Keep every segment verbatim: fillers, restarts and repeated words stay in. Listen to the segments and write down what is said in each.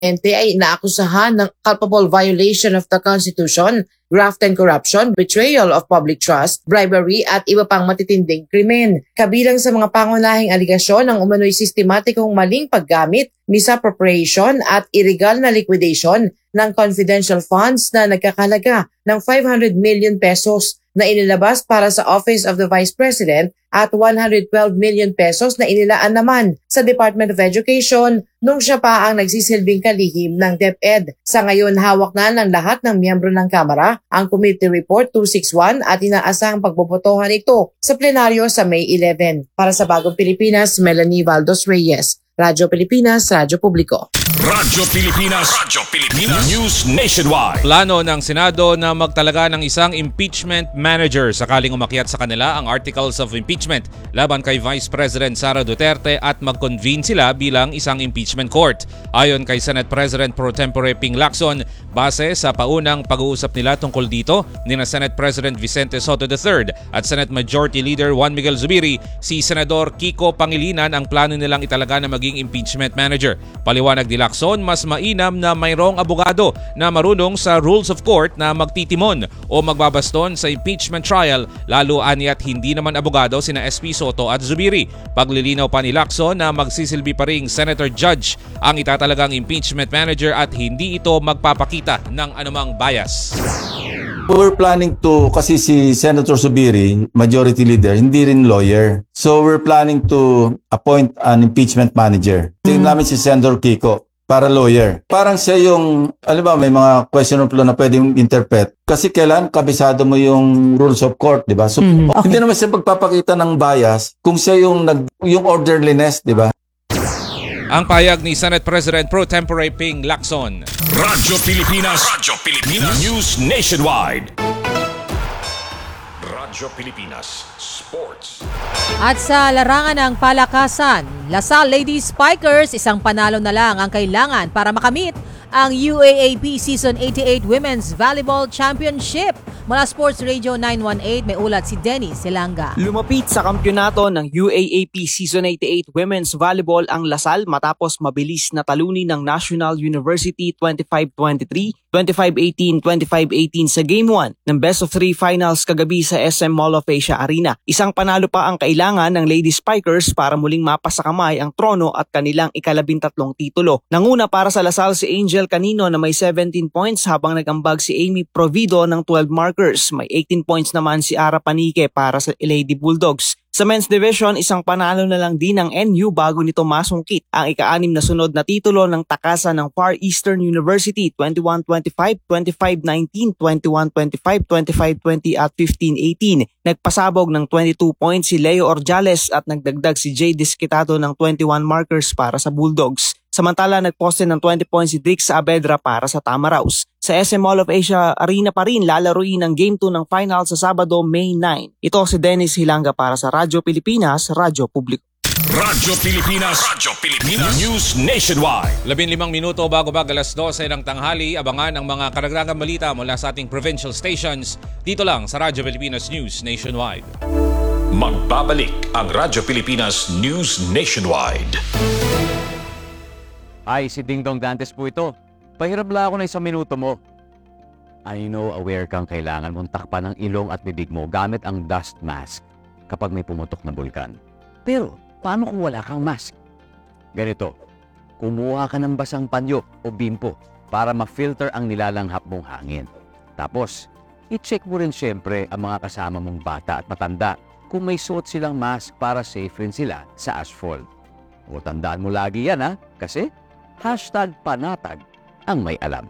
ay inaakusahan ng culpable violation of the Constitution, graft and corruption, betrayal of public trust, bribery at iba pang matitinding krimen. Kabilang sa mga pangunahing aligasyon ang umano'y sistematikong maling paggamit, misappropriation at illegal na liquidation ng confidential funds na nagkakalaga ng five hundred million pesos na inilabas para sa Office of the Vice President at one hundred twelve million pesos na inilaan naman sa Department of Education nung siya pa ang nagsisilbing kalihim ng DepEd. Sa ngayon, hawak na ng lahat ng miyembro ng Kamara ang Committee Report two sixty-one at inaasahang pagbobotohan ito sa plenaryo sa May eleven. Para sa Bagong Pilipinas, Melanie Valdos Reyes, Radyo Pilipinas, Radyo Publiko. Radyo Pilipinas, Radyo Pilipinas, News Nationwide. Plano ng Senado na magtalaga ng isang impeachment manager sakaling umakyat sa kanila ang articles of impeachment laban kay Vice President Sara Duterte at mag-convene sila bilang isang impeachment court. Ayon kay Senate President Pro Tempore Ping Lacson, base sa paunang pag-uusap nila tungkol dito nina Senate President Vicente Soto the third at Senate Majority Leader Juan Miguel Zubiri, si Senador Kiko Pangilinan ang plano nilang italaga na maging impeachment manager. Paliwanag ni Lacson, mas mainam na mayroong abogado na marunong sa rules of court na magtitimon o magbabaston sa impeachment trial, lalo aniat hindi naman abogado sina S P Soto at Zubiri. Paglilinaw pa ni Lacson na magsisilbi pa ring senator judge ang itatalagang impeachment manager at hindi ito magpapakita ng anumang bias. We're planning to, kasi si Senator Zubiri, majority leader, hindi rin lawyer. So we're planning to appoint an impeachment manager. Tingnan namin si Senator Kiko para lawyer. Parang siya yung, alam ba, may mga question of law na pwedeng interpret. Kasi kailan kabisado mo yung rules of court, di ba? So, mm, okay. Hindi naman siya magpapakita ng bias kung siya yung, nag, yung orderliness, di ba? Ang payag ni Senate President Pro Tempore Ping Lacson. Radyo Pilipinas, Radyo Pilipinas, News Nationwide. Radyo Pilipinas Sports. At sa larangan ng palakasan, Lasal Lady Spikers, isang panalo na lang ang kailangan para makamit ang U A A P Season eighty-eight Women's Volleyball Championship. Mula Sports Radio nine one eight, may ulat si Dennis Silanga. Lumapit sa kampyonato ng U A A P Season eighty-eight Women's Volleyball ang Lasal matapos mabilis na talunin ng National University twenty-five twenty-three, twenty-five eighteen, twenty-five eighteen sa Game one ng Best of three Finals kagabi sa S M Mall of Asia Arena. Isang panalo pa ang kailangan ng Lady Spikers para muling mapasakamay ang trono at kanilang ikalabintatlong titulo. Nanguna para sa Lasal si Angel Canino na may seventeen points habang nagambag si Amy Provido ng twelve markers. May eighteen points naman si Ara Panique para sa Lady Bulldogs. Sa men's division, isang panalo na lang din ng N U bago nito masungkit ang ika-anim na sunod na titulo ng takasan ng Far Eastern University twenty-one twenty-five, twenty-five nineteen, twenty-one twenty-five, twenty-five twenty at fifteen eighteen. Nagpasabog ng twenty-two points si Leo Orjales at nagdagdag si Jay Disquitado ng twenty-one markers para sa Bulldogs. Samantala, nagposte ng twenty points si Dix Saavedra para sa Tamaraws. Sa S M Mall of Asia Arena pa rin lalaruin ang Game two ng final sa Sabado, May nine. Ito si Dennis Hilanga para sa Radyo Pilipinas, Radyo Publiko. Radyo Pilipinas, Radyo Pilipinas, News Nationwide. Labing limang minuto bago bag alas dose ng tanghali, abangan ang mga karagdagang balita mula sa ating provincial stations dito lang sa Radyo Pilipinas News Nationwide. Magbabalik ang Radyo Pilipinas News Nationwide. Ay, si Ding Dong Dantes po ito. Pahirap lang ako na isang minuto mo. I know aware kang kailangan mong takpan ang ilong at bibig mo gamit ang dust mask kapag may pumutok na bulkan. Pero, paano kung wala kang mask? Ganito, kumuha ka ng basang panyo o bimpo para ma-filter ang nilalanghap mong hangin. Tapos, i-check mo rin siyempre ang mga kasama mong bata at matanda kung may suot silang mask para safe rin sila sa asphalt. O tandaan mo lagi yan ha, kasi hashtag panatag ang may alam.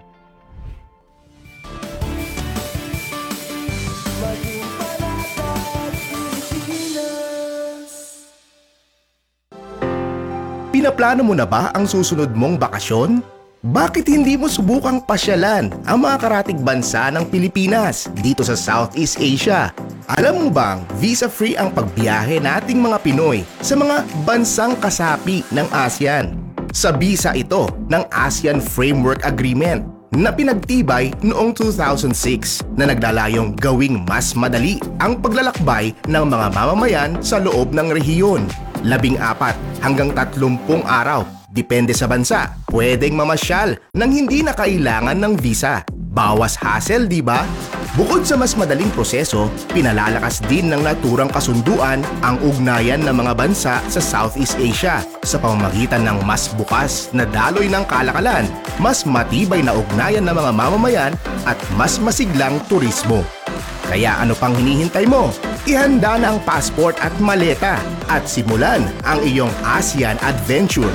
Pinaplano mo na ba ang susunod mong bakasyon? Bakit hindi mo subukang pasyalan ang mga karatig bansa ng Pilipinas dito sa Southeast Asia? Alam mo bang visa-free ang pagbiyahe nating mga Pinoy sa mga bansang kasapi ng ASEAN? Sa bisa ito ng ASEAN Framework Agreement na pinagtibay noong two thousand six na naglalayong gawing mas madali ang paglalakbay ng mga mamamayan sa loob ng rehiyon. Labing apat hanggang tatlumpung araw Depende sa bansa, pwedeng mamasyal nang hindi na kailangan ng visa. Bawas hassle, di ba? Bukod sa mas madaling proseso, pinalalakas din ng naturang kasunduan ang ugnayan ng mga bansa sa Southeast Asia sa pamamagitan ng mas bukas na daloy ng kalakalan, mas matibay na ugnayan ng mga mamamayan at mas masiglang turismo. Kaya ano pang hinihintay mo? Ihanda na ang passport at maleta at simulan ang iyong ASEAN adventure.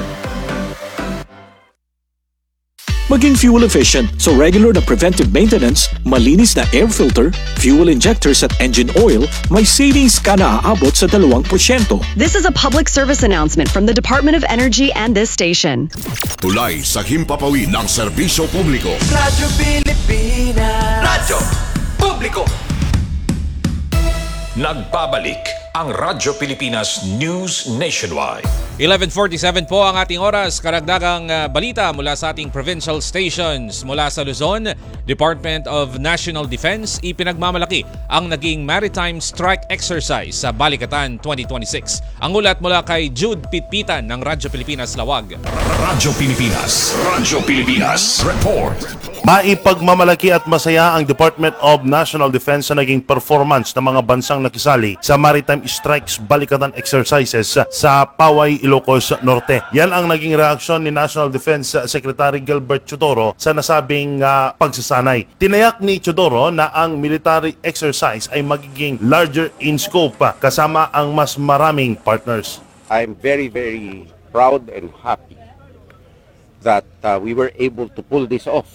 Maging fuel efficient so regular na preventive maintenance, malinis na air filter, fuel injectors at engine oil, may savings ka na aabot sa dalawang porsyento. This is a public service announcement from the Department of Energy and this station. Tulay sa himpapawid ng serbisyo publiko. Radyo Pilipinas. Radyo Publiko. Nagbabalik ang Radyo Pilipinas News Nationwide. eleven forty-seven po ang ating oras. Karagdagang uh, balita mula sa ating provincial stations. Mula sa Luzon, Department of National Defense ipinagmamalaki ang naging maritime strike exercise sa Balikatan twenty twenty-six. Ang ulat mula kay Jude Pitpitan ng Radyo Pilipinas Lawag. Radyo Pilipinas. Radyo Pilipinas. Report. Maipagmamalaki at masaya ang Department of National Defense sa naging performance ng mga bansang nakisali sa Maritime Strikes Balikatan Exercises sa Paway, Ilocos Norte. Yan ang naging reaksyon ni National Defense Secretary Gilbert Chodoro sa nasabing uh, pagsasanay. Tinayak ni Chodoro na ang military exercise ay magiging larger in scope kasama ang mas maraming partners. I'm very, very proud and happy that uh, we were able to pull this off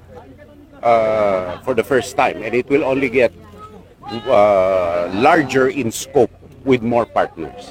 uh, for the first time, and it will only get uh, larger in scope with more partners.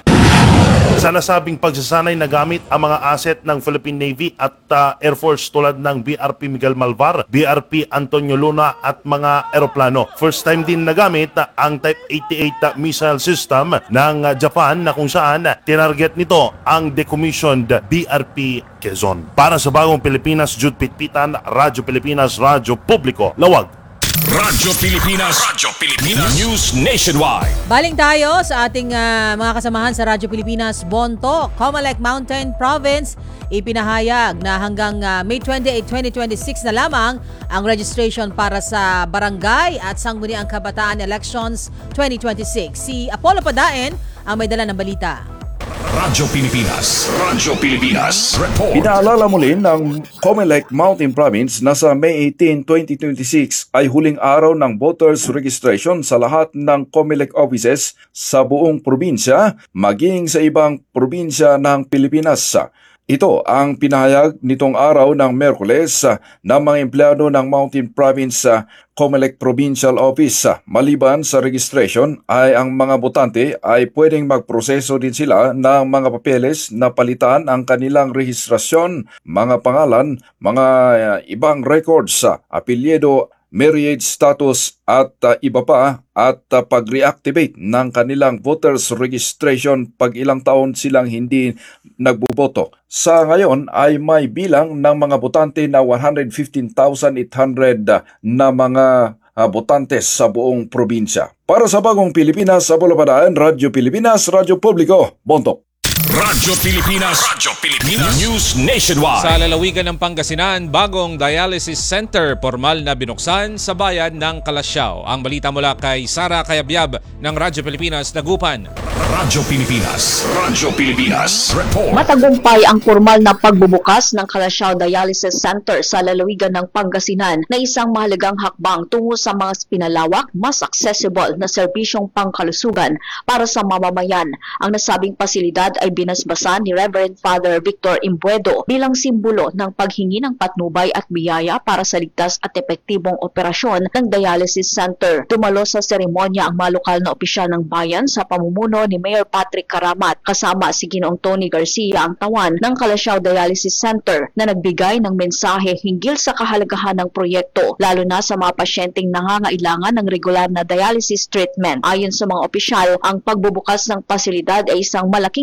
Sa nasabing pagsasanay, nagamit ang mga asset ng Philippine Navy at uh, Air Force tulad ng B R P Miguel Malvar, B R P Antonio Luna at mga eroplano. First time din nagamit uh, ang Type eighty-eight uh, missile system ng uh, Japan na kung saan uh, tinarget nito ang decommissioned B R P Quezon. Para sa Bagong Pilipinas, Jude Pitpitan, Radyo Pilipinas, Radyo Publiko, Lawag. Radyo Pilipinas. Radyo Pilipinas News Nationwide. Baling tayo sa ating uh, mga kasamahan sa Radyo Pilipinas. Bonto, Comelec Mountain Province, ipinahayag na hanggang uh, May twenty-eighth, twenty twenty-six na lamang ang registration para sa barangay at sangguniang kabataan elections twenty twenty-six. Si Apollo Padaen ang may dala ng balita. Radyo Pilipinas. Radyo Pilipinas. Report. Inaalala muli ng Comelec Mountain Province na sa May eighteenth, twenty twenty-six ay huling araw ng voters registration sa lahat ng Comelec offices sa buong probinsya, maging sa ibang probinsya ng Pilipinas. Ito ang pinahayag nitong araw ng Miyerkules ng mga empleyado ng Mountain Province Comelec Provincial Office. Maliban sa registration ay ang mga botante ay pwedeng magproseso din sila ng mga papeles na palitan ang kanilang rehistrasyon, mga pangalan, mga ibang records, apelyido, marriage status at uh, iba pa at uh, pag-reactivate ng kanilang voters registration pag ilang taon silang hindi nagboboto. Sa ngayon ay may bilang ng mga botante na one hundred fifteen thousand eight hundred na mga uh, botantes sa buong probinsya. Para sa Bagong Pilipinas, sa Bulapadaan, Radyo Pilipinas, Radyo Publiko, Bontok. Radyo Pilipinas. Radyo Pilipinas News Nationwide. Sa lalawigan ng Pangasinan, bagong dialysis center formal na binuksan sa bayan ng Calasiao. Ang balita mula kay Sara Kayabyab ng Radyo Pilipinas, Dagupan. Radyo Pilipinas. Radyo Pilipinas. Report. Matagumpay ang formal na pagbubukas ng Calasiao Dialysis Center sa lalawigan ng Pangasinan na isang mahalagang hakbang tungo sa mga pinalawak, mas accessible na serbisyong pangkalusugan para sa mamamayan. Ang nasabing pasilidad ay binasbasan ni Reverend Father Victor Imbuedo bilang simbolo ng paghingi ng patnubay at biyaya para sa ligtas at epektibong operasyon ng dialysis center. Dumalo sa seremonya ang mga lokal na opisyal ng bayan sa pamumuno ni Mayor Patrick Karamat kasama si Ginoong Tony Garcia ang tawan ng Calasiao Dialysis Center na nagbigay ng mensahe hinggil sa kahalagahan ng proyekto lalo na sa mga pasyenteng nangangailangan ng regular na dialysis treatment. Ayon sa mga opisyal, ang pagbubukas ng pasilidad ay isang malaking tagumpay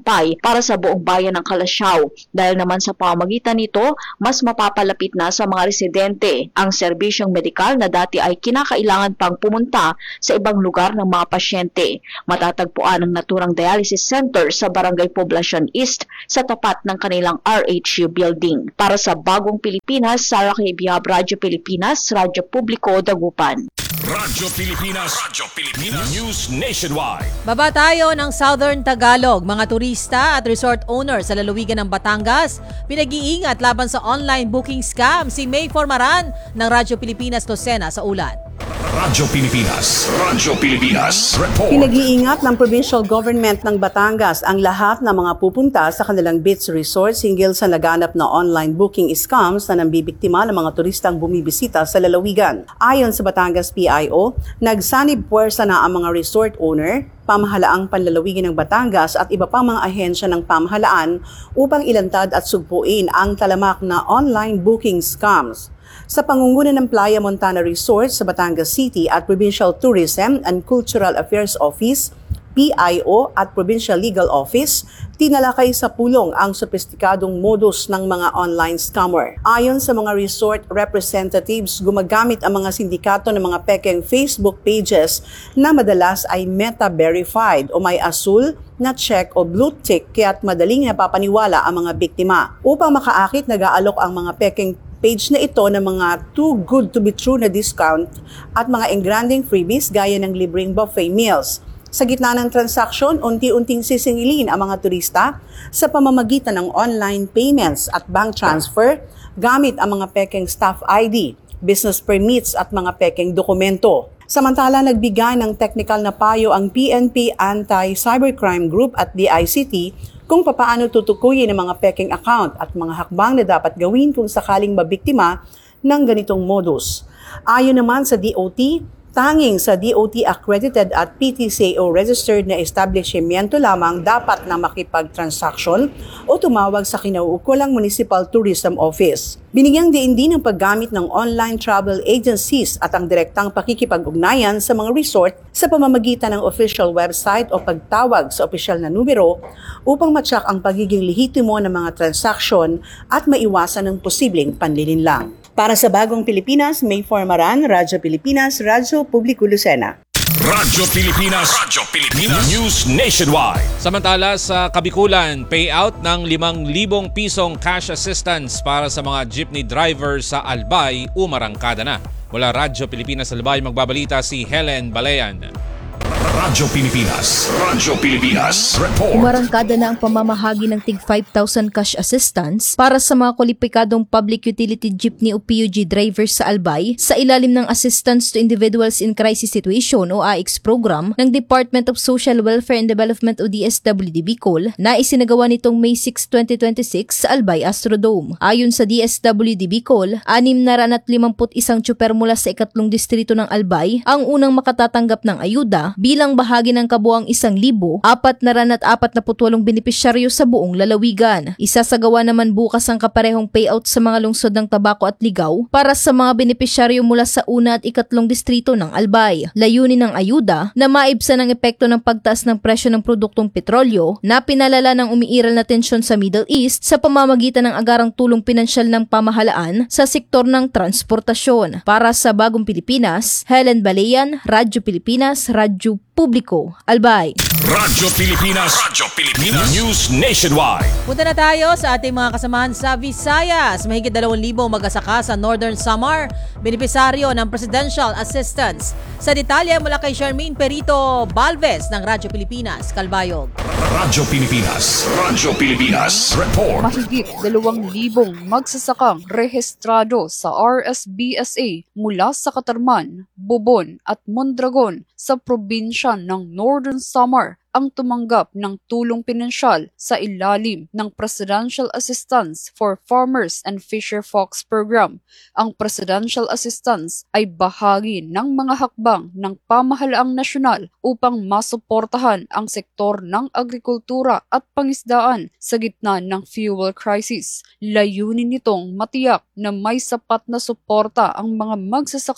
tagumpay para sa buong bayan ng Calasiao. Dahil naman sa pamamagitan nito, mas mapapalapit na sa mga residente ang serbisyong medikal na dati ay kinakailangan pang pumunta sa ibang lugar ng mga pasyente. Matatagpuan ang naturang dialysis center sa Barangay Poblacion East sa tapat ng kanilang R H U building. Para sa Bagong Pilipinas, Sarah Kibiab, Radyo Pilipinas, Radyo Publiko, Dagupan. Radyo Pilipinas, Radyo Pilipinas, News Nationwide. Baba tayo ng Southern Tagalog. Mga turista at resort owners sa lalawigan ng Batangas, pinag-iingat laban sa online booking scam. Si May Formaran ng Radyo Pilipinas Lucena sa ulat. Radyo Pilipinas, Radyo Pilipinas, report. Pinag-iingat ng provincial government ng Batangas ang lahat ng mga pupunta sa kanilang beach resorts hinggil sa laganap na online booking scams na nambibiktima ng mga turistang bumibisita sa lalawigan. Ayon sa Batangas P I O, nagsanib puwersa na ang mga resort owner, pamahalaang panlalawigan ng Batangas at iba pang mga ahensya ng pamahalaan upang ilantad at sugpuin ang talamak na online booking scams. Sa pangunguna ng Playa Montana Resort sa Batangas City at Provincial Tourism and Cultural Affairs Office, P I O at Provincial Legal Office, tinalakay sa pulong ang sopistikadong modus ng mga online scammer. Ayon sa mga resort representatives, gumagamit ang mga sindikato ng mga pekeng Facebook pages na madalas ay meta-verified o may asul na check o blue tick kaya't madaling napapaniwala ang mga biktima. Upang makaakit, nag-aalok ang mga pekeng page na ito ng mga too good to be true na discount at mga engranding freebies gaya ng libreng buffet meals. Sa gitna ng transaksyon, unti-unting sisingilin ang mga turista sa pamamagitan ng online payments at bank transfer gamit ang mga pekeng staff I D, business permits at mga pekeng dokumento. Samantala, nagbigay ng technical na payo ang P N P Anti-Cybercrime Group at D I C T kung papaano tutukuyin ang mga pekeng account at mga hakbang na dapat gawin kung sakaling mabiktima ng ganitong modus. Ayon naman sa D O T, tanging sa D O T accredited at P T C A O registered na establishmento lamang dapat na makipag-transaction o tumawag sa kinauukulang Municipal Tourism Office. Binigyang diin din ang paggamit ng online travel agencies at ang direktang pakikipag-ugnayan sa mga resort sa pamamagitan ng official website o pagtawag sa opisyal na numero upang matsak ang pagiging lehitimo ng mga transaksyon at maiwasan ng posibleng panlilinlang. Para sa Bagong Pilipinas, May Formaran, Radyo Pilipinas, Radyo Publiko Lucena. Radyo Pilipinas, Radyo Pilipinas, News Nationwide. Samantala sa Kabikulan, payout ng limang libong pisong cash assistance para sa mga jeepney driver sa Albay, umarangkada na. Mula Radyo Pilipinas Albay, magbabalita si Helen Balayan. Radyo Pilipinas, Radyo Pilipinas, report. Umarangkada na ang pamamahagi ng tig five thousand cash assistance para sa mga kwalipikadong public utility jeepney o P U G drivers sa Albay sa ilalim ng Assistance to Individuals in Crisis Situation o A I X program ng Department of Social Welfare and Development o D S W D Bicol na isinagawa nitong May sixth, twenty twenty-six sa Albay Astrodome. Ayon sa D S W D Bicol, anim na ranat limampu't isang tsuper mula sa ikatlong distrito ng Albay ang unang makatatanggap ng ayuda bilang bahagi ng kabuang isang libo, apat na ranat apat na putwalong benepisyaryo sa buong lalawigan. Isasagawa naman bukas ang kaparehong payout sa mga lungsod ng Tabaco at Ligao para sa mga benepisyaryo mula sa una at ikatlong distrito ng Albay. Layunin ng ayuda na maibsan ang epekto ng pagtaas ng presyo ng produktong petrolyo na pinalala ng umiiral na tensyon sa Middle East sa pamamagitan ng agarang tulong pinansyal ng pamahalaan sa sektor ng transportasyon. Para sa Bagong Pilipinas, Helen Balayan, Radyo Pilipinas, Radyo Publiko, Albay. Radyo Pilipinas, Radyo Pilipinas, News Nationwide. Punta na tayo sa ating mga kasamahan sa Visayas. Mahigit dalawang libo mag-asaka sa Northern Samar, benepisaryo ng Presidential Assistance. Sa detalye mula kay Charmaine Perito Balves ng Radyo Pilipinas, Calbayog. Radyo Pilipinas, Radyo Pilipinas, report. Mahigit dalawang libong magsasakang rehistrado sa R S B S A mula sa Katarman, Bubon at Mondragon sa probinsya ng Northern Samar ang tumanggap ng tulong pinansyal sa ilalim ng Presidential Assistance for Farmers and Fisher Folks Program. Ang Presidential Assistance ay bahagi ng mga hakbang ng pamahalaang nasyonal upang masuportahan ang sektor ng agrikultura at pangisdaan sa gitna ng fuel crisis. Layunin nitong matiyak na may sapat na suporta ang mga magsasaka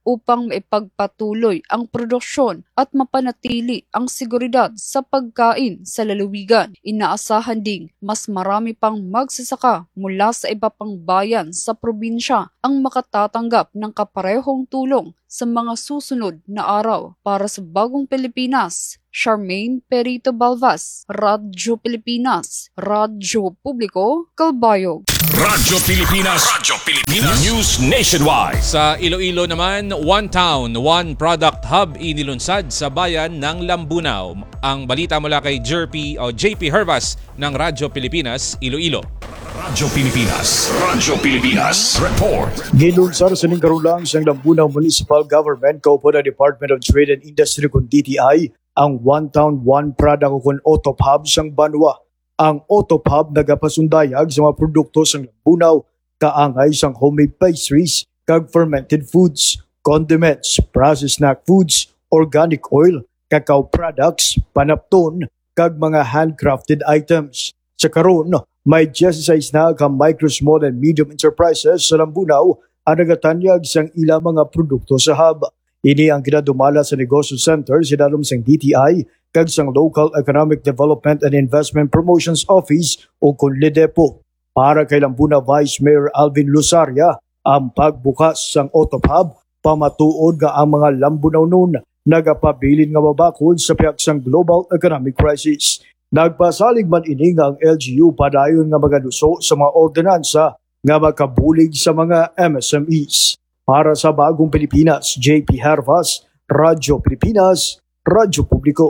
upang maipagpatuloy ang produksyon at mapanatili ang seguridad sa pagkain sa lalawigan. Inaasahan ding mas marami pang magsasaka mula sa iba pang bayan sa probinsya ang makatatanggap ng kaparehong tulong sa mga susunod na araw. Para sa Bagong Pilipinas, Charmaine Perito Balvas, Radyo Pilipinas, Radyo Publiko, Kalbayog. Radyo Pilipinas, Radyo Pilipinas, News Nationwide. Sa Iloilo naman, One Town, One Product Hub inilunsad sa bayan ng Lambunao. Ang balita mula kay J P o J P Hervas ng Radyo Pilipinas, Iloilo. Radyo Pilipinas, Radyo Pilipinas, Report. Ginunsar sa Ningkarulang sa Lambunao Municipal Government kaupo ng Department of Trade and Industry kung D T I ang One Town, One Product o kung O T O P Hub sang Banwa. Ang O T O P Hub nagapasundayag sa mga produkto sa Lambunao, kaangay sang homemade pastries, kag fermented foods, condiments, processed snack foods, organic oil, cacao products, panapton, kag mga handcrafted items. Sa karon, may sixteen na ka micro, small and medium enterprises sa Lambunao ang nagatanyag sang ilang mga produkto sa hub. Ini ang kinadumala sa Negosyo Center sinalom sang D T I kag sang Local Economic Development and Investment Promotions Office o kun LEDEPO. Para kay Lambunao Vice Mayor Alvin Lusaria, ang pagbukas sang O T O P Hub pamatuod nga ang mga Lambunao noon nagapabilin nga mabakod sa piyak sang global economic crisis. Nagpasalig man ini nga ang L G U padayon nga magaduso sa mga ordinansa nga makabulig sa mga M S M Es. Para sa Bagong Pilipinas, J P Hervas, Radyo Pilipinas, Radyo Publiko.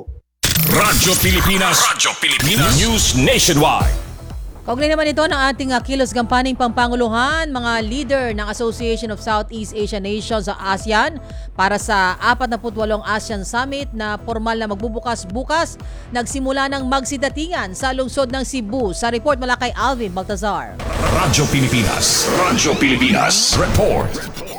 Radyo Pilipinas, Radyo Pilipinas, News Nationwide. Kaugnay naman ito ng ating uh, kilos gampaning pampanguluhan, mga leader ng Association of Southeast Asian Nations sa ASEAN para sa forty-eight ASEAN Summit na formal na magbubukas bukas, nagsimula ng magsidatingan sa lungsod ng Cebu. Sa report mula kay Alvin Baltazar. Radyo Pilipinas, Radyo Pilipinas, Report.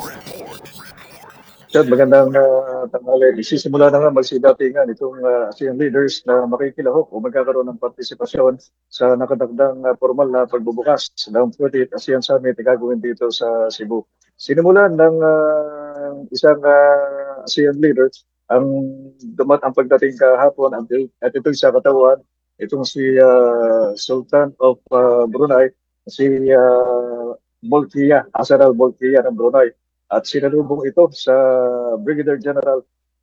Chad, magandang uh, tanghali. Isisimula na nga magsidatingan itong uh, ASEAN leaders na makikilahok o magkakaroon ng partisipasyon sa nakadagdang uh, formal na pagbubukas ng forty-eighth ASEAN Summit na gagawin dito sa Cebu. Sinimulan ng uh, isang uh, ASEAN leader ang dumat ang pagdating kahapon at ito sa katawan, itong si uh, Sultan of uh, Brunei, si uh, Bolkiah, Hassanal Bolkiah ng Brunei. At sinalubong ito sa Brigadier General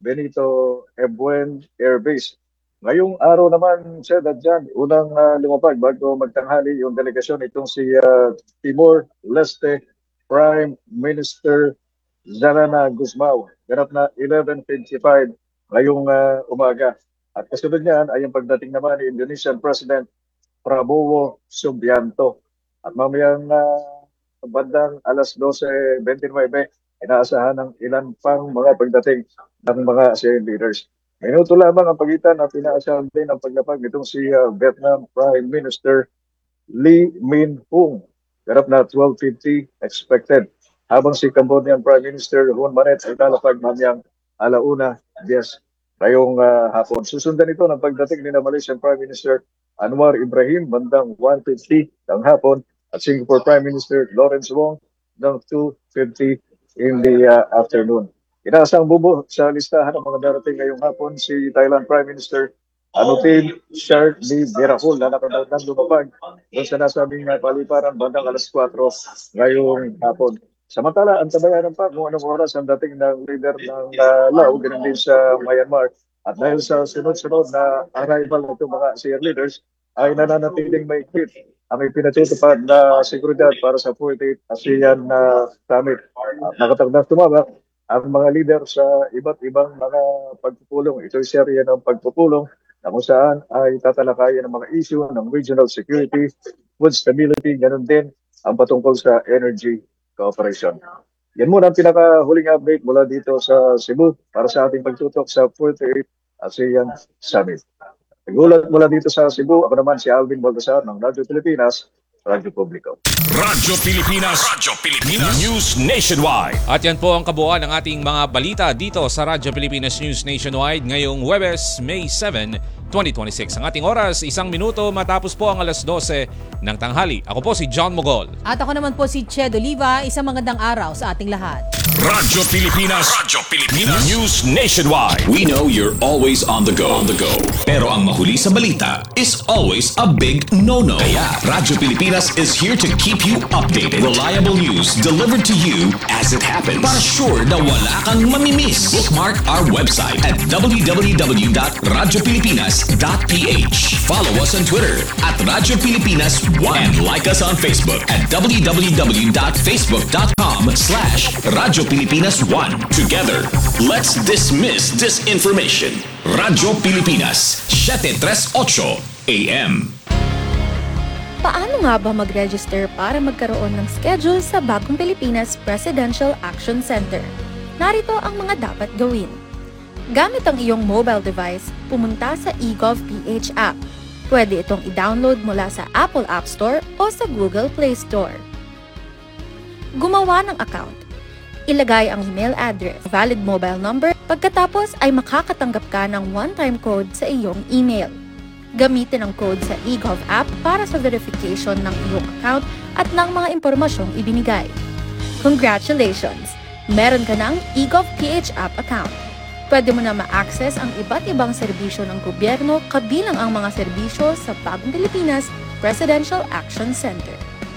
Benito Ebuen Air Base. Ngayong araw naman, Sir Dadjan, unang uh, lumapag bago magtanghali yung delegasyon itong si uh, Timor-Leste Prime Minister Zarana Guzmao. Ganap na eleven fifty-five ngayong uh, umaga. At kasunod niyan ay yung pagdating naman ni Indonesian President Prabowo Subianto. At mamayang uh, bandang alas twelve twenty-nine, inaasahan ng ilan pang mga pagdating ng mga ASEAN leaders. Minuto lamang ang pagitan at inaasahan din ang paglapag nitong si uh, Vietnam Prime Minister Lee Min-hung. Ganap na twelve fifty expected. Habang si Cambodian Prime Minister Hun Manet ay lalapag mamayang alauna yes ngayong uh, hapon. Susundan ito ng pagdating ni na Malaysian Prime Minister Anwar Ibrahim bandang one fifty ng hapon at Singapore Prime Minister Lawrence Wong ng two fifty in the uh, afternoon. Inaasang bubo sa listahan ng mga darating ngayong hapon si Thailand Prime Minister Anutin Charlie Berahul na nakadagdag lumapag doon sa nasabing uh, paliparan bandang alas four ngayong hapon. Samantala, ang tabayanan pa kung anong oras ang dating ng leader ng uh, Lao, ganun din sa Myanmar. At dahil sa sunod-sunod na arrival ng itong mga ASEAN leaders, ay nananatiling may hit ang ipinatutupad na seguridad para sa forty-eighth ASEAN uh, Summit. At nakatagdang tumabak ang mga leader sa iba't ibang mga pagpupulong. Ito'y serye ng pagpupulong na kung saan ay tatalakayan ng mga issue ng regional security, food stability, ganun din ang patungkol sa energy cooperation. Yan muna ang pinakahuling update mula dito sa Cebu para sa ating pagtutok sa forty-eighth ASEAN Summit. Nagulat mula dito sa Cebu, ako naman si Alvin Baltasar ng Radyo Pilipinas, Radyo Publiko. Radyo Pilipinas, Radyo Pilipinas, News Nationwide. At yan po ang kabuuan ng ating mga balita dito sa Radyo Pilipinas News Nationwide ngayong Huwebes, May seventh, twenty twenty-six. Ang ating oras, isang minuto matapos po ang alas twelve ng tanghali. Ako po si John Mogol. At ako naman po si Ched Oliva. Isang magandang araw sa ating lahat. Radyo Pilipinas. Radyo Pilipinas. News Nationwide. We know you're always on the go. On the go. Pero ang mahuli sa balita is always a big no-no. Kaya Radyo Pilipinas is here to keep you updated. Reliable news delivered to you as it happens. Para sure na wala kang mamimiss. Bookmark our website at w w w dot radyo pilipinas dot p h. Follow us on Twitter at Radyo Pilipinas one and like us on Facebook at w w w dot facebook dot com slash Radyo Pilipinas one. Together, let's dismiss disinformation. Radyo Pilipinas, seven thirty-eight A M. Paano nga ba mag-register para magkaroon ng schedule sa Bagong Pilipinas Presidential Action Center? Narito ang mga dapat gawin. Gamit ang iyong mobile device, pumunta sa eGovPH app. Pwede itong i-download mula sa Apple App Store o sa Google Play Store. Gumawa ng account. Ilagay ang email address, valid mobile number, pagkatapos ay makakatanggap ka ng one-time code sa iyong email. Gamitin ang code sa eGov app para sa verification ng iyong account at ng mga impormasyong ibinigay. Congratulations! Meron ka ng eGovPH app account. Pwede mo na ma-access ang iba't ibang serbisyo ng gobyerno kabilang ang mga serbisyo sa Bagong Pilipinas Presidential Action Center.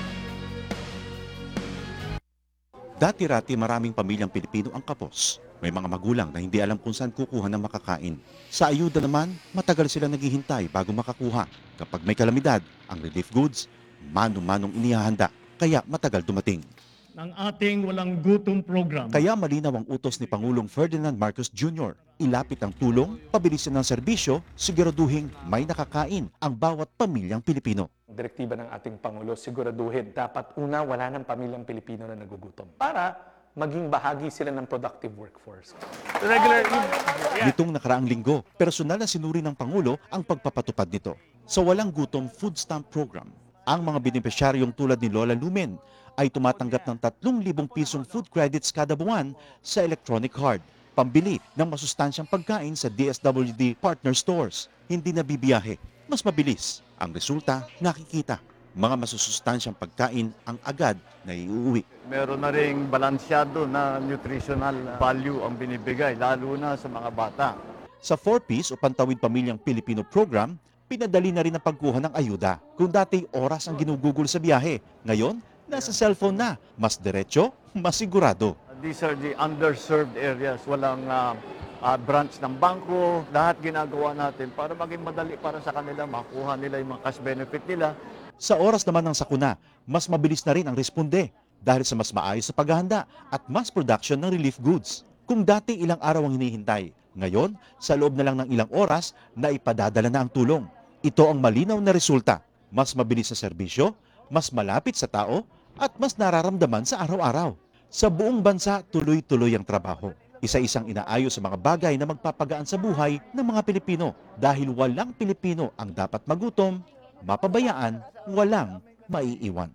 Dati-rati maraming pamilyang Pilipino ang kapos. May mga magulang na hindi alam kung saan kukuha ng makakain. Sa ayuda naman, matagal sila naghihintay bago makakuha. Kapag may kalamidad, ang relief goods, mano-manong inihahanda, kaya matagal dumating. Ng ating walang gutom program. Kaya malinaw ang utos ni Pangulong Ferdinand Marcos Junior Ilapit ang tulong, pabilisin ng serbisyo, siguraduhin may nakakain ang bawat pamilyang Pilipino. Direktiba ng ating Pangulo, siguraduhin dapat una wala ng pamilyang Pilipino na nagugutom para maging bahagi sila ng productive workforce. Regular, yeah. Nitong nakaraang linggo, personal na sinuri ng Pangulo ang pagpapatupad nito. Sa Walang Gutom Food Stamp Program, ang mga benepisyaryong tulad ni Lola Lumen ay tumatanggap ng tatlong libong pisong food credits kada buwan sa electronic card, pambili ng masustansyang pagkain sa D S W D partner stores. Hindi na bibiyahe, mas mabilis. Ang resulta, nakikita. Mga masusustansyang pagkain ang agad na iuwi. Meron na ring balansyado na nutritional value ang binibigay, lalo na sa mga bata. Sa four piece o Pantawid Pamilyang Pilipino program, pinadali na rin ang pagkuha ng ayuda. Kung dati oras ang ginugugol sa biyahe, ngayon, nasa cellphone na. Mas diretso, mas sigurado. These are the underserved areas. Walang uh, uh, branch ng bangko. Lahat ginagawa natin para maging madali para sa kanila, makuha nila yung mga cash benefit nila. Sa oras naman ng sakuna, mas mabilis na rin ang responde dahil sa mas maayos sa paghahanda at mass production ng relief goods. Kung dati ilang araw ang hinihintay, ngayon, sa loob na lang ng ilang oras, na ipadadala na ang tulong. Ito ang malinaw na resulta. Mas mabilis sa serbisyo, mas malapit sa tao, at mas nararamdaman sa araw-araw. Sa buong bansa, tuloy-tuloy ang trabaho. Isa-isang inaayos sa mga bagay na magpapagaan sa buhay ng mga Pilipino dahil walang Pilipino ang dapat magutom, mapabayaan, walang maiiwan.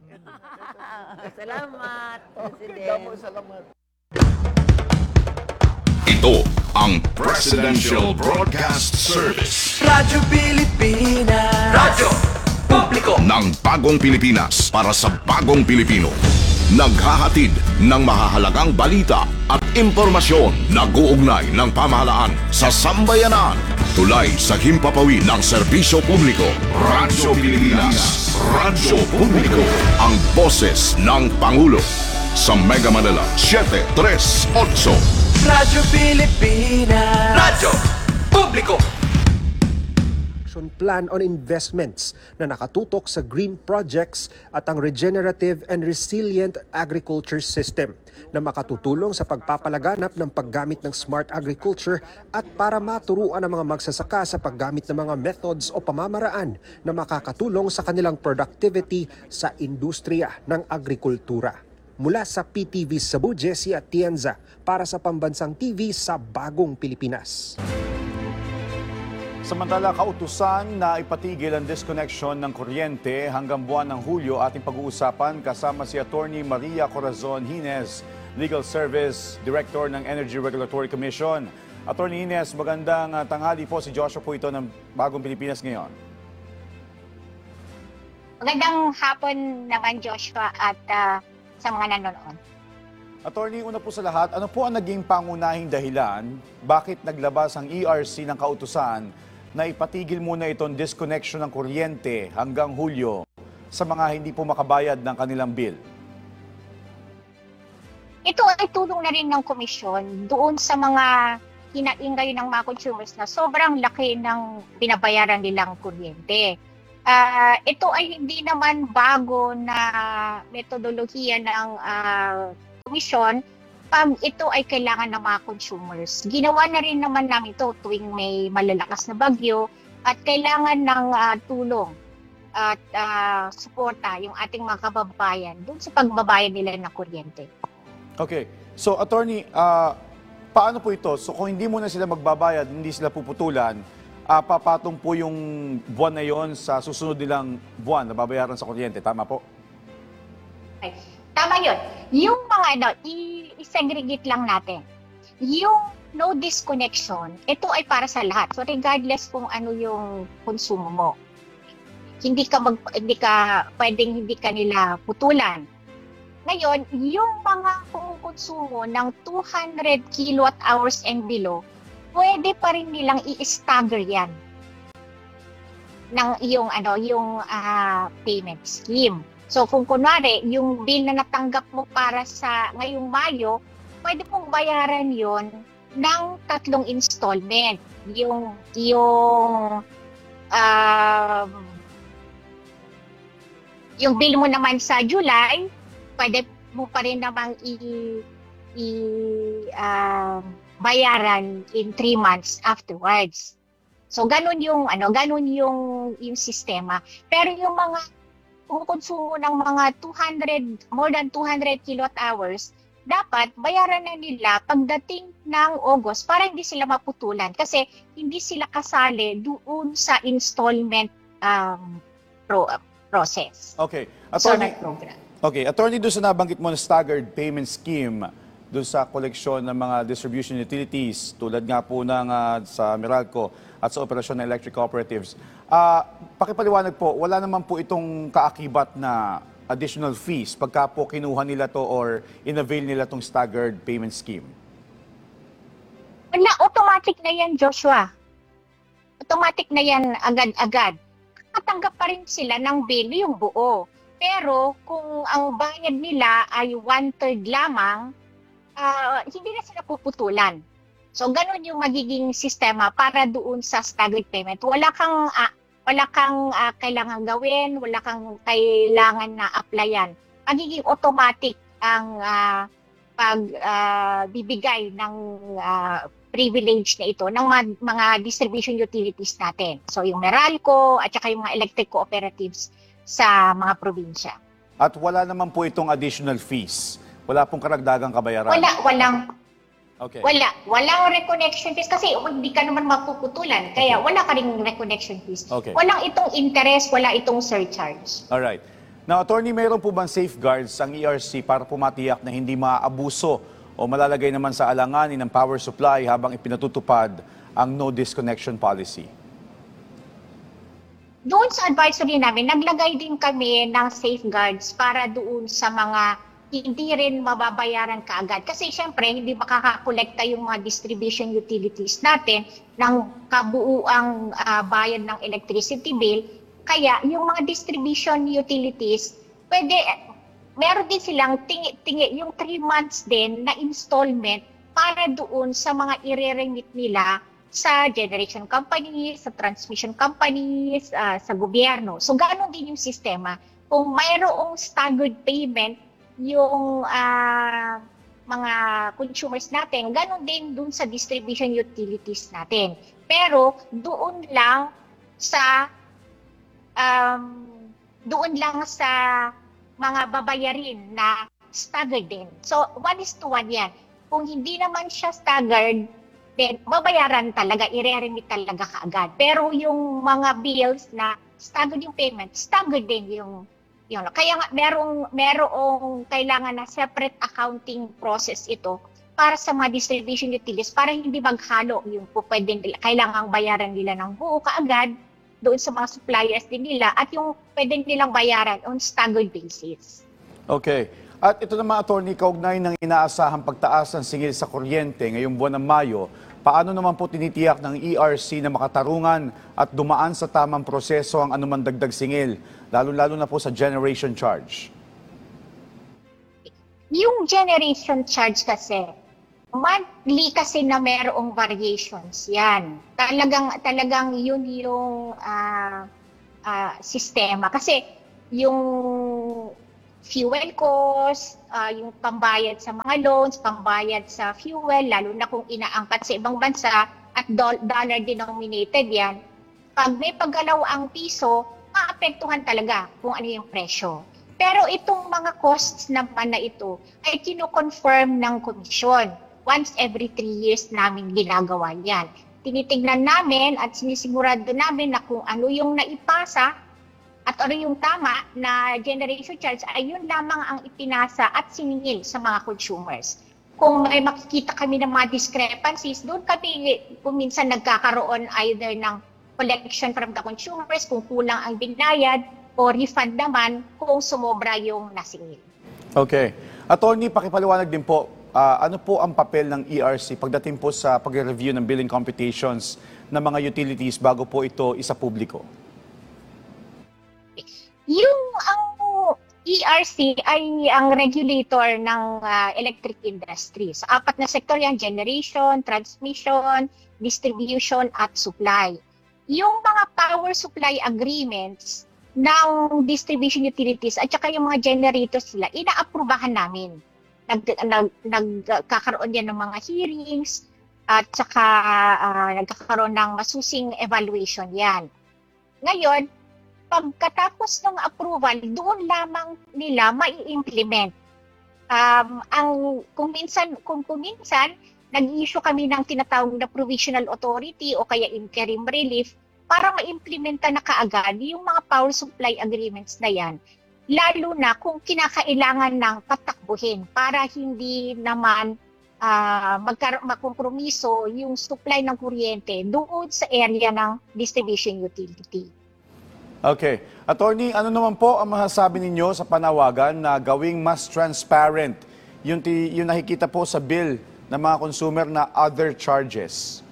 Salamat, President. Salamat. Ito ang Presidential Broadcast Service. Radyo Pilipinas. Radyo Publiko ng Bagong Pilipinas para sa Bagong Pilipino. Naghahatid ng mahahalagang balita at impormasyon na guugnay ng pamahalaan sa sambayanan. Tulay sa himpapawid ng serbisyo publiko. Radyo Pilipinas. Radyo Publiko. Ang boses ng Pangulo. Sa Mega Manila, seven thirty-eight. Radyo Pilipinas. Radyo Publiko. Plan on investments na nakatutok sa green projects at ang regenerative and resilient agriculture system na makatutulong sa pagpapalaganap ng paggamit ng smart agriculture at para maturuan ang mga magsasaka sa paggamit ng mga methods o pamamaraan na makakatulong sa kanilang productivity sa industriya ng agrikultura. Mula sa P T V Cebu, Jessie Atienza para sa Pambansang T V sa Bagong Pilipinas. Samantala, kautusan na ipatigil ang disconnection ng kuryente hanggang buwan ng Hulyo ating pag-uusapan kasama si Attorney Maria Corazon Hines, Legal Service Director ng Energy Regulatory Commission. Attorney Hines, magandang tanghali po. Si Joshua po ito ng Bagong Pilipinas ngayon. Magandang hapon naman, Joshua, at uh, sa mga nanonood. Attorney, una po sa lahat, ano po ang naging pangunahing dahilan bakit naglabas ang E R C ng kautusan na ipatigil muna itong disconnection ng kuryente hanggang Hulyo sa mga hindi po makabayad ng kanilang bill? Ito ay tulong na rin ng komisyon doon sa mga hinaingay ng mga consumers na sobrang laki ng binabayaran nilang kuryente. Uh, ito ay hindi naman bago na metodolohiya ng uh, komisyon pag ito ay kailangan ng mga consumers. Ginawa na rin naman namin ito tuwing may malalakas na bagyo at kailangan ng uh, tulong at uh, suporta yung ating mga kababayan doon sa pagbabayad nila ng kuryente. Okay. So, attorney, uh, paano po ito? So, kung hindi muna sila magbabayad, hindi sila puputulan, uh, papatong po yung buwan na yon sa susunod nilang buwan na babayaran sa kuryente. Tama po? Okay. Tama yun. Yung mga ano, i-segregate lang natin. Yung no disconnection, ito ay para sa lahat. So, regardless kung ano yung konsumo mo. Hindi ka mag, hindi ka pwedeng hindi ka nila putulan. Ngayon, yung mga kumukonsumo ng two hundred kilowatt hours and below, pwede pa rin nilang i-stagger yan ng yung ano, yung uh, payment scheme. So kung kunwari, yung bill na natanggap mo para sa ngayong Mayo, pwede pong bayaran yon ng tatlong installment. Yung yung uh, yung bill mo naman sa July, pwede mo pa rin namang i, i uh, bayaran in three months afterwards. So ganun yung ano, ganun yung yung sistema. Pero yung mga kumukonsumo ng mga two hundred more than two hundred kilowatt hours, dapat bayaran na nila pagdating ng August para hindi sila maputulan kasi hindi sila kasali doon sa installment um, pro, uh, process. Okay. Attorney, Attorney, okay. Attorney, doon sa nabanggit mo na staggered payment scheme doon sa koleksyon ng mga distribution utilities tulad nga po ng uh, sa Meralco at sa operasyon ng electric cooperatives. Uh, pakipaliwanag po, wala naman po itong kaakibat na additional fees pagka po kinuha nila to or in-avail nila tong staggered payment scheme? Wala, automatic na yan, Joshua. Automatic na yan agad-agad. Katanggap pa rin sila ng bill yung buo. Pero kung ang bayad nila ay one-third lamang, uh, hindi na sila puputulan. So, ganun yung magiging sistema para doon sa staggered payment. Wala kang, uh, wala kang uh, kailangan gawin, wala kang kailangan na applyan. Magiging automatic ang uh, pagbibigay uh, ng uh, privilege na ito ng mga, mga distribution utilities natin. So, yung Meralco at saka yung mga electric cooperatives sa mga probinsya. At wala naman po itong additional fees? Wala pong karagdagang kabayaran? Wala, walang. Okay. Wala. Walang reconnection fees kasi hindi ka naman mapuputulan. Kaya okay. Wala ka ring reconnection fees. Okay. Walang itong interest, wala itong surcharge. Alright. Now, attorney, mayroon po bang safeguards ang E R C para pumatiyak na hindi maaabuso o malalagay naman sa alanganin ng power supply habang ipinatutupad ang no disconnection policy? Doon sa advisory namin, naglagay din kami ng safeguards para doon sa mga hindi rin mababayaran kaagad. Kasi syempre, hindi makakakolekta yung mga distribution utilities natin ng kabuuang uh, bayad ng electricity bill. Kaya yung mga distribution utilities, pwede, meron din silang tingi, tingi, yung three months din na installment para doon sa mga ireremit nila sa generation companies, sa transmission companies, uh, sa gobyerno. So, gano'n din yung sistema. Kung mayroong staggered payment yung uh, mga consumers natin, gano'n din dun sa distribution utilities natin. Pero, doon lang sa um, doon lang sa mga babayarin na staggered din. So, one is to one yan. Kung hindi naman siya staggered, then babayaran talaga, i-remit talaga kaagad. Pero yung mga bills na staggered yung payment, staggered din yung, yung kaya nga merong, merong kailangan na separate accounting process ito para sa mga distribution utilities para hindi maghalo yung pwede nila, kailangang bayaran nila ng buo kaagad doon sa mga suppliers din nila at yung pwede nilang bayaran on staggered basis. Okay. At ito naman, Attorney, kaugnay ng inaasahang pagtaas ng singil sa kuryente ngayong buwan ng Mayo, paano naman po tinitiyak ng E R C na makatarungan at dumaan sa tamang proseso ang anumang dagdag singil, lalo-lalo na po sa generation charge? Yung generation charge kasi, monthly kasi na merong variations yan. Talagang, talagang yun yung uh, uh, sistema. Kasi yung fuel cost, uh, yung pambayad sa mga loans, pambayad sa fuel, lalo na kung inaangkat sa ibang bansa at do- dollar denominated yan, pag may paggalaw ang piso, maapektuhan talaga kung ano yung presyo. Pero itong mga costs naman na ito ay kino-confirm ng komisyon. Once every three years namin ginagawa yan. Tinitignan namin at sinisigurado namin na kung ano yung naipasa at ano yung tama na generation charge ay yun lamang ang ipinasa at siningil sa mga consumers. Kung may makikita kami ng mga discrepancies, doon kami kung minsan nagkakaroon either ng collection from the consumers, kung kulang ang binayad, o refund naman kung sumobra yung nasingil. Okay. Attorney, pakipaliwanag din po, uh, ano po ang papel ng E R C pagdating po sa pag-review ng billing computations ng mga utilities bago po ito isa publiko? Yung ang E R C ay ang regulator ng uh, electric industry. Sa apat na sektor yan, generation, transmission, distribution, at supply. Yung mga power supply agreements ng distribution utilities at saka yung mga generators nila, inaaprubahan namin. Nag, nag, nagkakaroon yan ng mga hearings at saka uh, nagkakaroon ng masusing evaluation yan. Ngayon, pagkatapos ng approval, doon lamang nila mai-implement. Um, ang, kung minsan, kung kuminsan, nag-issue kami ng tinatawag na provisional authority o kaya interim relief para ma-implementa na kaagad yung mga power supply agreements na yan. Lalo na kung kinakailangan ng patakbuhin para hindi naman uh, magkar- makompromiso yung supply ng kuryente doon sa area ng distribution utility. Okay. Attorney, ano naman po ang masasabi ninyo sa panawagan na gawing mas transparent yung, ti- yung nakikita po sa bill ng mga consumer na other charges?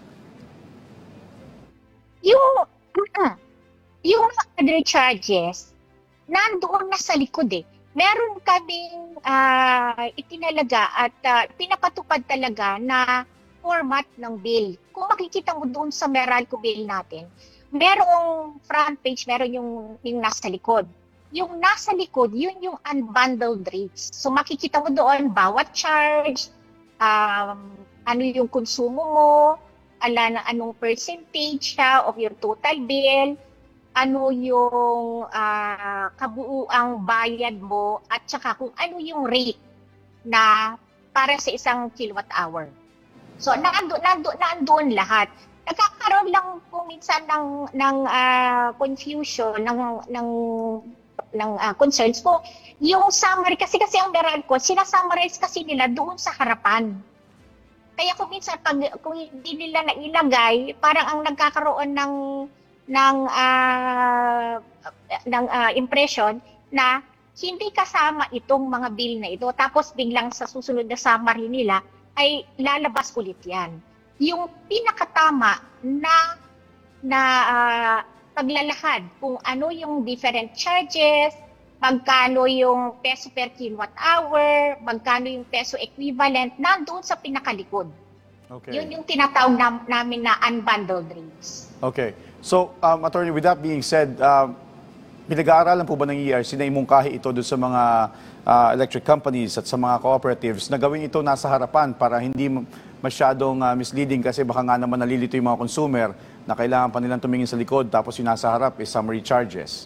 Yung, yung mga other charges, nandoon na sa likod eh. Meron kaming uh, itinalaga at uh, pinapatupad talaga na format ng bill. Kung makikita mo doon sa Meralco bill natin, merong front page, meron yung, yung nasa likod. Yung nasa likod, yun yung unbundled rates. So makikita mo doon, bawat charge, um, ano yung konsumo mo, ala na anong percentage siya of your total bill, ano yung uh, kabuuang bayad mo, at saka kung ano yung rate na para sa isang kilowatt hour. So naandun, naandun, naandun lahat. Nagkakaroon lang kung minsan ng ng uh, confusion ng ng ng uh, concerns po. Yung summary kasi kasi ang Meralco, sinasummarize kasi nila doon sa harapan. Kaya kung minsan pag kung hindi nila nailagay, parang ang nagkakaroon ng ng uh, ng uh, impression na hindi kasama itong mga bill na ito. Tapos biglang sa susunod na summary nila ay lalabas ulit 'yan. Yung pinakatama na na uh, paglalahad kung ano yung different charges, magkano yung peso per kilowatt hour, magkano yung peso equivalent, nandoon sa pinakalikod. Okay. Yun yung tinatawag na, namin na unbundled rates. Okay. So, um, Attorney, with that being said, um, pinag-aaralan po ba ng E R C na imungkahi ito doon sa mga uh, electric companies at sa mga cooperatives na gawin ito nasa harapan para hindi masyadong uh, misleading kasi baka nga naman nalilito yung mga consumer na kailangan pa nilang tumingin sa likod tapos yung nasa harap is summary charges?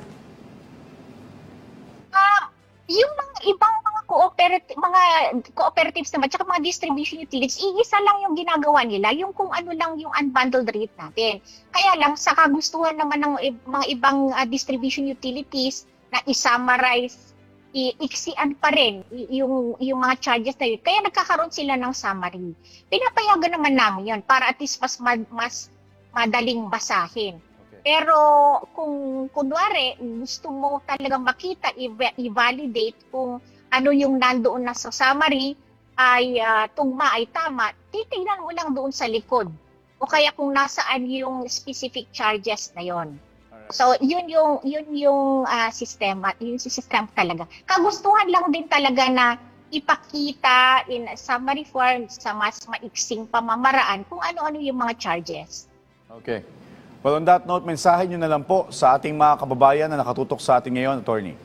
Uh, yung mga ibang mga cooperative, mga cooperatives naman tsaka mga distribution utilities, iisa lang yung ginagawa nila, yung kung ano lang yung unbundled rate natin. Kaya lang sa kagustuhan naman ng mga ibang uh, distribution utilities na i-summarize, iiksian pa rin yung, yung mga charges na yun. Kaya nagkakaroon sila ng summary. Pinapayagan naman namin yun para at least mas, mas madaling basahin. Okay. Pero kung kunwari gusto mo talagang makita, i-validate kung ano yung nandoon na sa summary ay uh, tugma, ay tama, titingnan mo lang doon sa likod. O kaya kung nasaan yung specific charges na yon. So, yun yung yun yung uh, sistema, yun yung system talaga. Kagustuhan lang din talaga na ipakita in summary form sa mas maiksing pamamaraan kung ano-ano yung mga charges. Okay. Well, on that note, mensahe nyo na lang po sa ating mga kababayan na nakatutok sa atin ngayon, Attorney.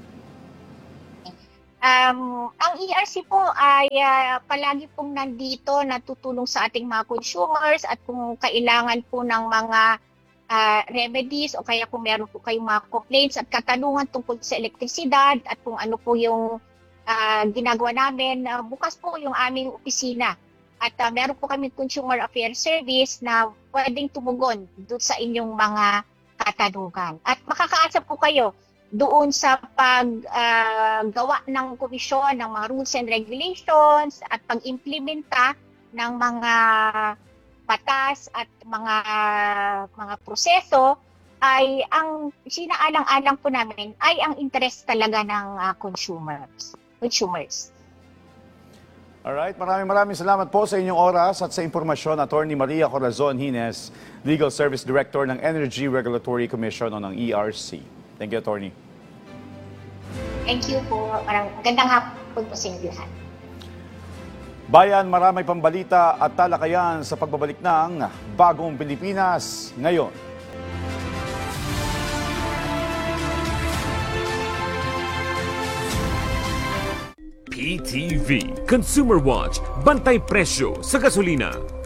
Um, ang E R C po ay uh, palagi pong nandito na tutulong sa ating mga consumers at kung kailangan po ng mga uh, remedies o kaya kung meron po kayong mga complaints at katanungan tungkol sa elektrisidad at kung ano po yung uh, ginagawa namin, uh, bukas po yung aming opisina. At uh, meron po kami Consumer Affairs Service na pwedeng tumugon doon sa inyong mga katanungan. At makakaasa po kayo doon sa paggawa uh, ng komisyon ng mga rules and regulations at pag-implementa ng mga batas at mga mga proseso ay ang sinaalang-alang po namin ay ang interest talaga ng uh, consumers. Consumers. Alright, maraming maraming salamat po sa inyong oras at sa impormasyon, Attorney Maria Corazon Hines, Legal Service Director ng Energy Regulatory Commission o ng E R C. Thank you, Attorney. Thank you po. Parang gandang hapon po sa inyo lahat. Bayan, maraming pambalita at talakayan sa pagbabalik ng Bagong Pilipinas ngayon. P T V Consumer Watch, bantay presyo sa gasolina.